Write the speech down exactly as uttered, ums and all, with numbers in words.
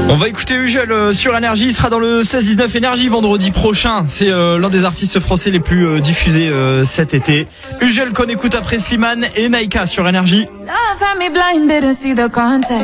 On va écouter Ugel euh, sur Énergie. Il sera dans le seize dix-neuf Énergie vendredi prochain. C'est euh, l'un des artistes français les plus euh, diffusés euh, cet été. Ugel qu'on écoute après Slimane et Naika sur Énergie. Love had me blind, didn't see the context.